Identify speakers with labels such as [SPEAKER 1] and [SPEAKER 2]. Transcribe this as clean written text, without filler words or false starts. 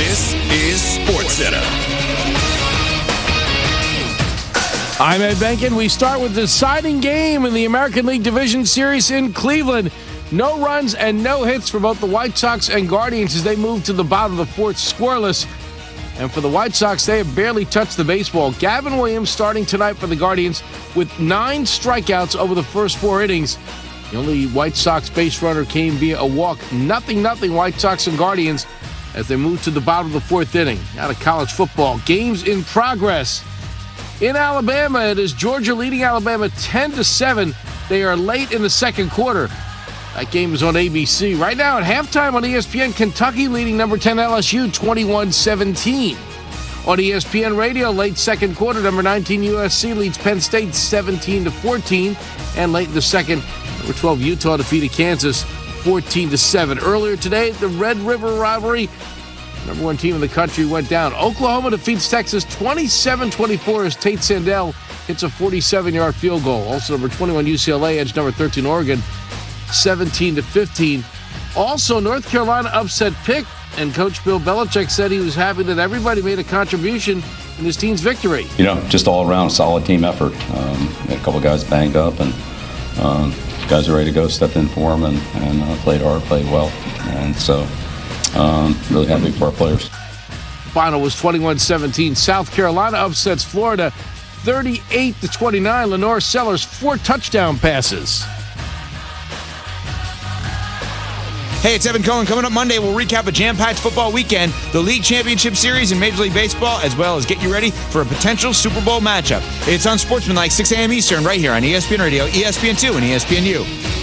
[SPEAKER 1] This is SportsCenter.
[SPEAKER 2] I'm Ed Benkin. We start with the deciding game in the American League Division Series in Cleveland. No runs and no hits for both the White Sox and Guardians as they move to the bottom of the fourth scoreless. And for the White Sox, they have barely touched the baseball. Gavin Williams starting tonight for the Guardians with 9 strikeouts over the first 4 innings. The only White Sox base runner came via a walk. 0-0 White Sox and Guardians as they move to the bottom of the 4th inning. Out of college football, games in progress. In Alabama, it is Georgia leading Alabama 10-7. They are late in the second quarter. That game is on ABC. Right now at halftime on ESPN, Kentucky leading number 10 LSU 21-17. On ESPN Radio, late second quarter, number 19 USC leads Penn State 17-14. And late in the second, number 12 Utah defeated Kansas 14-7. Earlier today, the Red River rivalry, number 1 team in the country, went down. Oklahoma defeats Texas 27-24 as Tate Sandell hits a 47-yard field goal. Also, number 21 UCLA edged number 13 Oregon 17-15. Also, North Carolina upset Pitt, and Coach Bill Belichick said he was happy that everybody made a contribution in his team's victory.
[SPEAKER 3] You know, just all around solid team effort. A couple guys banged up, and guys are ready to go, stepped in for them, and played hard, played well. And so, really happy for our players.
[SPEAKER 2] Final was 21-17. South Carolina upsets Florida 38-29. Lenore Sellers 4 touchdown passes.
[SPEAKER 4] Hey, it's Evan Cohen. Coming up Monday, we'll recap a jam-packed football weekend, the League Championship Series in Major League Baseball, as well as get you ready for a potential Super Bowl matchup. It's on Sportsmanlike, 6 a.m. Eastern, right here on ESPN Radio, ESPN2, and ESPNU.